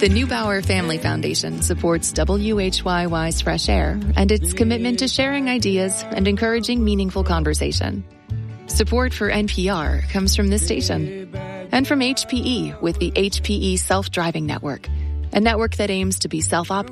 The Neubauer Family Foundation supports WHYY's Fresh Air and its commitment to sharing ideas and encouraging meaningful conversation. Support for NPR comes from this station and from HPE with the HPE Self-Driving Network, a network that aims to be self-optimized